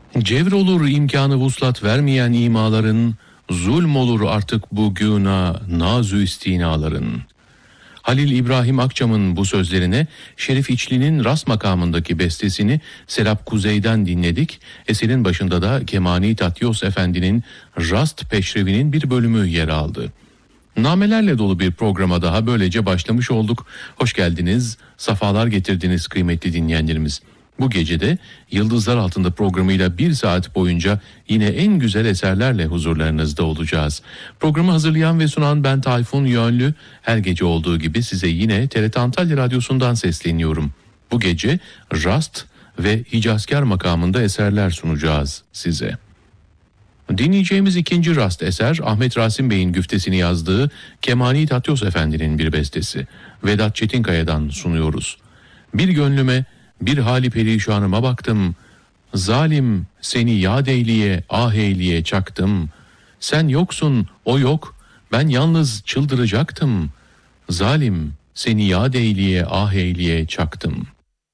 Cevr olur imkanı vuslat vermeyen imaların, zulm olur artık bu güna nazü istinaların. Halil İbrahim Akçam'ın bu sözlerine Şerif İçli'nin Rast makamındaki bestesini Serap Kuzey'den dinledik. Eserin başında da Kemani Tatyos Efendi'nin Rast Peşrevi'nin bir bölümü yer aldı. Namelerle dolu bir programa daha böylece başlamış olduk. Hoş geldiniz, safalar getirdiniz kıymetli dinleyenlerimiz. Bu gecede Yıldızlar Altında programıyla 1 saat boyunca yine en güzel eserlerle huzurlarınızda olacağız. Programı hazırlayan ve sunan ben Tayfun Yönlü. Her gece olduğu gibi size yine TRT Antalya Radyosu'ndan sesleniyorum. Bu gece Rast ve Hicazkar makamında eserler sunacağız size. Dinleyeceğimiz ikinci rast eser Ahmet Rasim Bey'in güftesini yazdığı Kemani Tatyos Efendi'nin bir bestesi. Vedat Çetinkaya'dan sunuyoruz. Bir gönlüme bir hali perişanıma baktım. Zalim seni yad eyleye ah eyleye çaktım. Sen yoksun o yok ben yalnız çıldıracaktım. Zalim seni yad eyleye ah eyleye çaktım.''